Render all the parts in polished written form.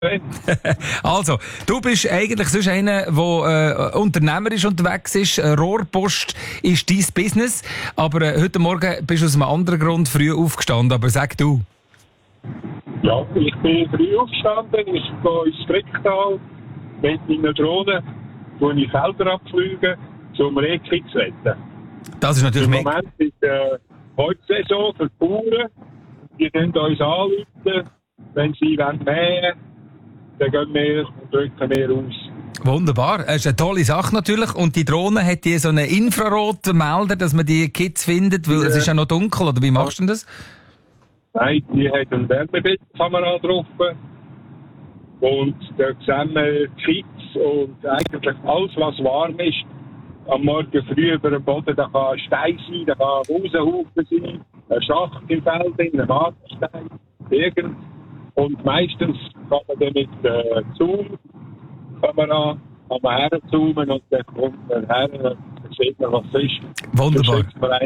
Also, du bist eigentlich sonst einer, der unternehmerisch unterwegs ist. Rohrpost ist dein Business. Aber heute Morgen bist du aus einem anderen Grund früh aufgestanden. Aber sag du. Ja, ich bin früh aufgestanden. Ich gehe ins Strecktal mit meiner Drohne, wo ich Felder abfliegen, um Rehkitz zu retten. Das ist natürlich im Moment ist Holzsaison für die Bauern. Die können uns anrufen, wenn sie mähen wollen. Dann gehen wir und drücken wir aus. Wunderbar. Das ist eine tolle Sache natürlich. Und die Drohne hat die so einen Infrarotmelder, dass man die Kids findet, weil es ist ja noch dunkel. Oder wie machst du denn das? Nein, die hat eine Wärmebildkamera drauf. Und da sehen wir die Kids und eigentlich alles, was warm ist. Am Morgen früh über dem Boden, da kann ein Stein sein, da kann ein Rosenhaufen sein, ein Schacht im Feld, ein Warnstein, irgend. Und meistens kann man dann mit der Zoom-Kamera herzoomen und dann kommt man her und sieht man, was es ist. Wunderbar.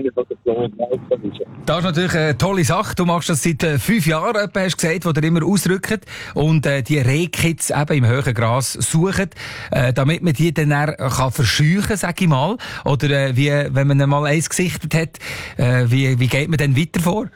Das ist natürlich eine tolle Sache. Du machst das seit 5 Jahren, etwa, hast du gesagt, wo ihr immer ausrückt und die Rehkitz eben im hohen Gras suchen, damit man die dann kann verscheuchen, sag ich mal. Oder wie, wenn man mal eins gesichtet hat, wie geht man dann weiter vor?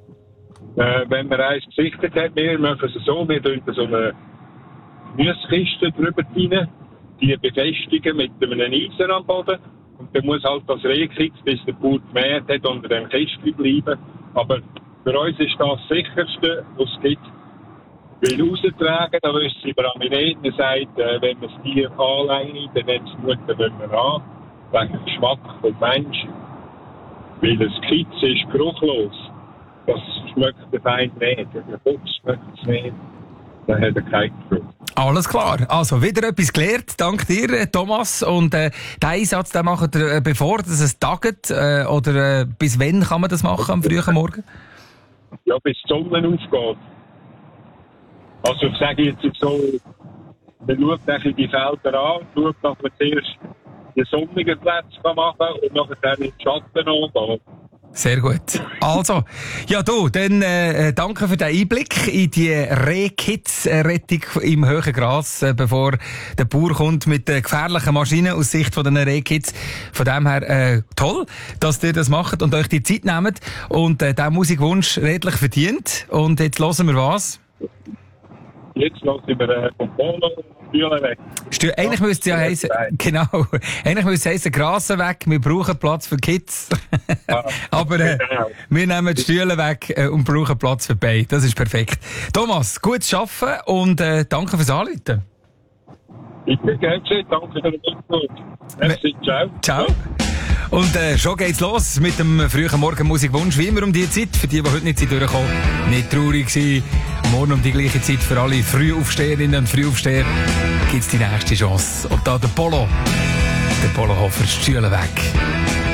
Wenn man eins gesichtet hat, wir machen es so, wir tun so eine Gemüsekiste drüber rein, die befestigen mit einem Eisen am Boden. Und dann muss halt das Rehkitz, bis der Bauer gemäht hat, unter dem Kistchen bleiben. Aber für uns ist das Sicherste, was es gibt. Weil raustragen, da wissen sie über Amineten, sagt, wenn man das Tier anlegt, dann nimmt es die Mutter nicht mehr an, wegen dem Geschmack vom Menschen. Weil das Kitz ist geruchlos. Das schmeckt der Feind nicht. Der Fuchs schmeckt es nicht. Dann hat er keinen Geruch. Alles klar. Also, wieder etwas gelernt. Dank dir, Thomas. Und den Einsatz, den macht ihr, bevor es tagt? Oder bis wann kann man das machen, am frühen Morgen? Ja, bis die Sonne aufgeht. Also, ich sage jetzt so, man schaut die Felder an, schaut, dass man zuerst die sonnigen Plätze machen kann und nachher dann in den Schatten angehen. Sehr gut. Also, ja du, dann danke für den Einblick in die Rehkitz-Rettung im hohen Gras, bevor der Bauer kommt mit gefährlichen Maschinen aus Sicht von den Rehkitz. Von dem her toll, dass ihr das macht und euch die Zeit nehmt und diesen Musikwunsch redlich verdient. Und jetzt hören wir was? Jetzt hören wir vom Polo Stühle weg. Eigentlich müsste es ja heissen, genau, eigentlich müsste es heissen, Grasen weg, wir brauchen Platz für Kids. Aber wir nehmen die Stühle weg und brauchen Platz für beide. Das ist perfekt. Thomas, gutes Arbeiten und danke fürs Anrufen. Bitte, gerne, danke für den Input. Merci, ciao. Ciao. Und schon geht's los mit dem frühen Morgenmusikwunsch. Wie immer um die Zeit, für die heute nicht durchkommen, nicht traurig sein. Morgen um die gleiche Zeit für alle Frühaufsteherinnen und Frühaufsteher gibt's die nächste Chance. Und da der Polo Hofer, Stühle weg.